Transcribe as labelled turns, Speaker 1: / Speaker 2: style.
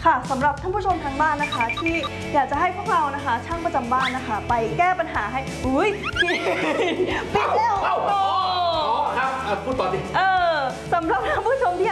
Speaker 1: ค่ะสำหรับท่านผู้ชมทางบ้านนะคะที่อยากจะให้พวกเรานะคะช่างประจำบ้านนะคะไปแก้ปัญหาให้อุ้ยปิดแล้ว
Speaker 2: ครับพูดต่อดิ
Speaker 1: สำหรับท่านผู้